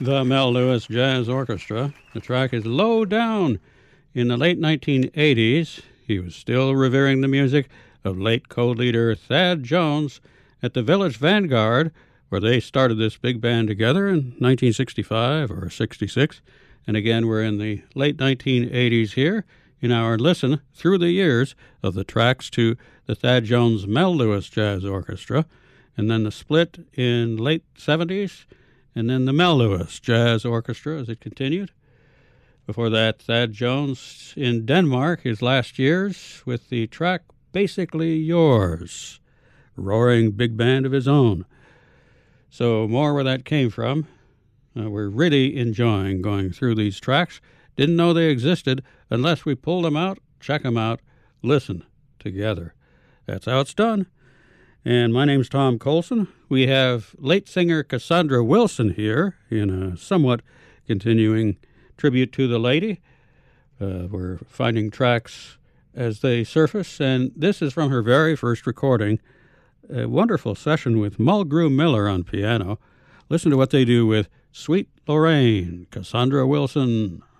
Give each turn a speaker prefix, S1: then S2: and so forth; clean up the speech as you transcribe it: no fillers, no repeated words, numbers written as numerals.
S1: The Mel Lewis Jazz Orchestra. The track is Low Down. In the late 1980s, he was still revering the music of late co-leader Thad Jones at the Village Vanguard, where they started this big band together in 1965 or 66. And again, we're in the late 1980s here in our listen through the years of the tracks to the Thad Jones Mel Lewis Jazz Orchestra, and then the split in late 70s, and then the Mel Lewis Jazz Orchestra as it continued. Before that, Thad Jones in Denmark, his last years, with the track Basically Yours, roaring big band of his own. So more where that came from. We're really enjoying going through these tracks. Didn't know they existed unless we pulled them out, check them out, listen together. That's how it's done. And my name's Tom Colson. We have late singer Cassandra Wilson here in a somewhat continuing tribute to the lady. We're finding tracks as they surface, and this is from her very first recording, a wonderful session with Mulgrew Miller on piano. Listen to what they do with Sweet Lorraine, Cassandra Wilson.